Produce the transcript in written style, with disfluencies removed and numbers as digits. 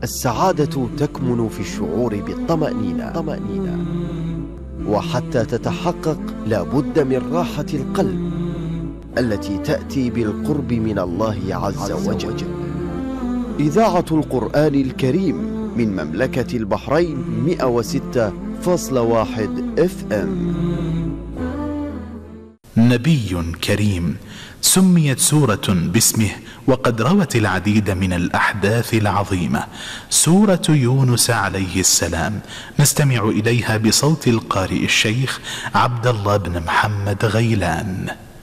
السعادة تكمن في الشعور بالطمأنينة، وحتى تتحقق لابد من راحة القلب التي تأتي بالقرب من الله عز وجل. إذاعة القرآن الكريم من مملكة البحرين 106.1 FM. نبي كريم سميت سورة باسمه، وقد روت العديد من الأحداث العظيمة. سورة يونس عليه السلام نستمع إليها بصوت القارئ الشيخ عبد الله بن محمد غيلان.